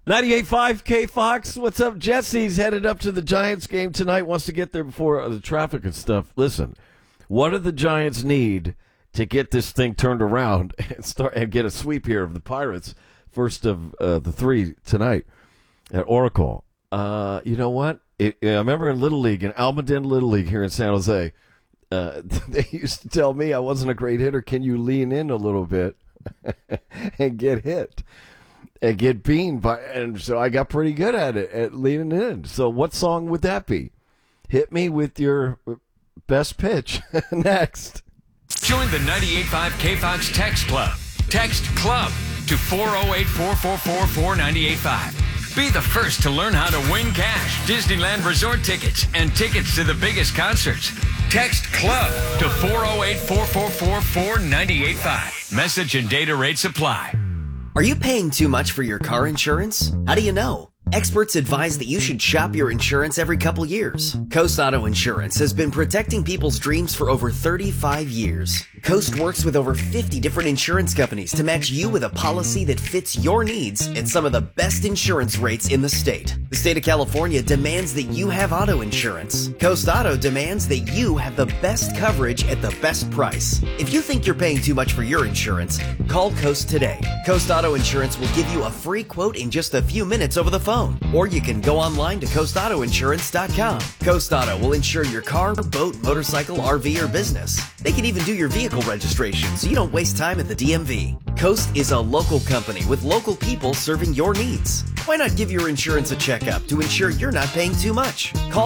98.5 K-Fox, what's up? Jesse's headed up to the Giants game tonight, wants to get there before the traffic and stuff. Listen, what do the Giants need to get this thing turned around and get a sweep here of the Pirates, first of the three tonight at Oracle? You know what? I remember in Little League, in Almaden Little League here in San Jose, they used to tell me I wasn't a great hitter. Can you lean in a little bit and get hit? And get beamed and so I got pretty good at it, at leaning in. So what song would that be? Hit me with your best pitch. Next. Join the 98.5 K-Fox Text Club. Text CLUB to 408-444-4985. Be the first to learn how to win cash, Disneyland Resort tickets, and tickets to the biggest concerts. Text CLUB to 408-444-4985. Message and data rates apply. Are you paying too much for your car insurance? How do you know? Experts advise that you should shop your insurance every couple years. Coast Auto Insurance has been protecting people's dreams for over 35 years. Coast works with over 50 different insurance companies to match you with a policy that fits your needs at some of the best insurance rates in the state. The state of California demands that you have auto insurance. Coast Auto demands that you have the best coverage at the best price. If you think you're paying too much for your insurance, call Coast today. Coast Auto Insurance will give you a free quote in just a few minutes over the phone. Or you can go online to coastautoinsurance.com. Coast Auto will insure your car, boat, motorcycle, RV, or business. They can even do your vehicle registration so you don't waste time at the DMV. Coast is a local company with local people serving your needs. Why not give your insurance a checkup to ensure you're not paying too much? Call